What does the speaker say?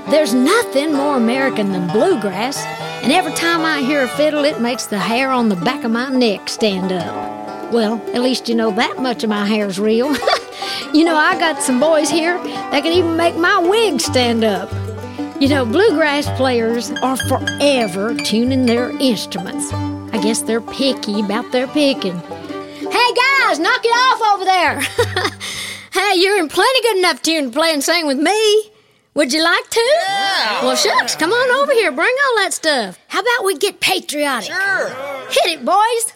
There's nothing more American than bluegrass, and every time I hear a fiddle, it makes the hair on the back of my neck stand up. Well, at least you know that much of my hair's real. You know, I got some boys here that can even make my wig stand up. You know, bluegrass players are forever tuning their instruments. I guess they're picky about their picking. Hey, guys, knock it off over there. Hey, you're in plenty good enough tune to play and sing with me. Would you like to? Yeah. Well, shucks, come on over here. Bring all that stuff. How about we get patriotic? Sure. Hit it, boys.